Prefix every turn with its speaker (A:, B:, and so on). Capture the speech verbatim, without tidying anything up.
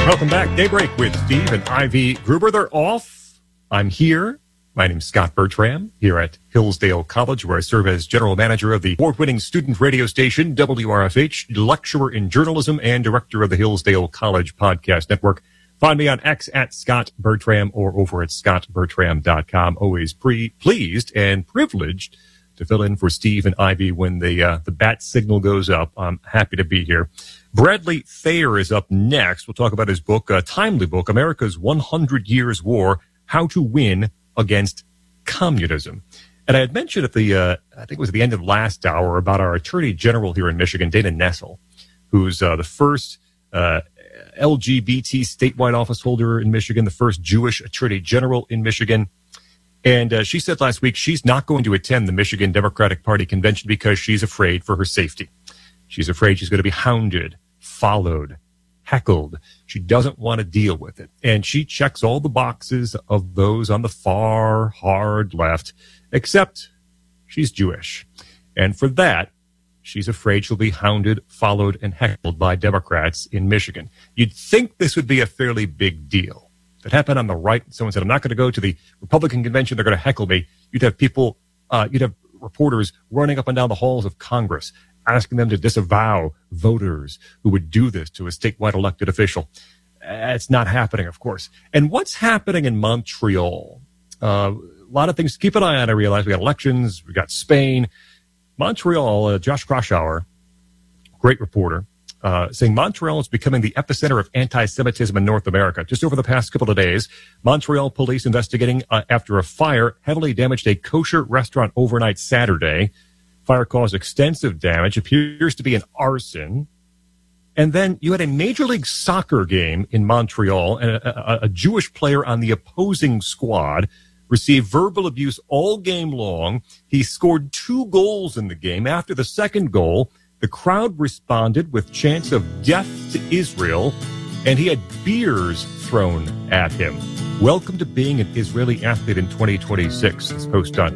A: Welcome back. Daybreak with Steve and Ivy Gruber. They're off. I'm here. My name's Scott Bertram here at Hillsdale College, where I serve as general manager of the award-winning student radio station, W R F H, lecturer in journalism, and director of the Hillsdale College Podcast Network. Find me on X at Scott Bertram or over at scott bertram dot com. Always pre- pleased and privileged to fill in for Steve and Ivy when the uh, the bat signal goes up. I'm happy to be here. Bradley Thayer is up next. We'll talk about his book, a timely book, America's one hundred Years War, How to Win Against Communism. And I had mentioned at the, uh, I think it was at the end of last hour, about our Attorney General here in Michigan, Dana Nessel, who's uh, the first uh, L G B T statewide office holder in Michigan, the first Jewish Attorney General in Michigan. And uh, she said last week she's not going to attend the Michigan Democratic Party convention because she's afraid for her safety. She's afraid she's going to be hounded, followed, heckled. She doesn't want to deal with it. And she checks all the boxes of those on the far, hard left, except she's Jewish. And for that, she's afraid she'll be hounded, followed, and heckled by Democrats in Michigan. You'd think this would be a fairly big deal. If it happened on the right, someone said, I'm not going to go to the Republican convention, they're going to heckle me. You'd have people, uh, you'd have reporters running up and down the halls of Congress, asking them to disavow voters who would do this to a statewide elected official. It's not happening, of course. And what's happening in Montreal? Uh, a lot of things to keep an eye on, I realize. We got elections, we got Spain. Montreal, uh, Josh Kraushaar, great reporter, uh, saying Montreal is becoming the epicenter of anti-Semitism in North America. Just over the past couple of days, Montreal police investigating uh, after a fire heavily damaged a kosher restaurant overnight Saturday. Fire caused extensive damage, appears to be an arson. And then you had a Major League Soccer game in Montreal, and a, a, a Jewish player on the opposing squad received verbal abuse all game long. He scored two goals in the game. After the second goal, the crowd responded with chants of death to Israel, and he had beers thrown at him. Welcome to being an Israeli athlete in twenty twenty-six, this post on